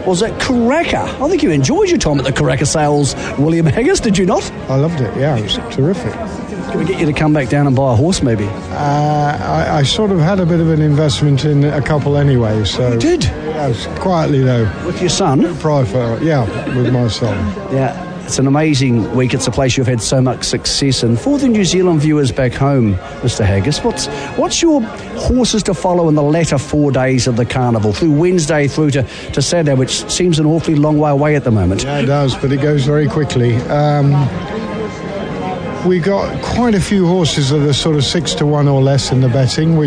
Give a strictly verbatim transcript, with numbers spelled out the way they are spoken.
was at Karaka. I think you enjoyed your time at the Karaka Sales, William Haggas, did you not? I loved it, yeah, it was terrific. Can we get you to come back down and buy a horse, maybe? Uh, I, I sort of had a bit of an investment in a couple anyway, so... You did? Yes, quietly though. With your son? Private, yeah, with my son. Yeah. It's an amazing week. It's a place you've had so much success in. For the New Zealand viewers back home, Mister Haggas, what's what's your horses to follow in the latter four days of the carnival, through Wednesday through to, to Saturday, which seems an awfully long way away at the moment? Yeah, it does, but it goes very quickly. Um, we got quite a few horses that are sort of six to one or less in the betting, which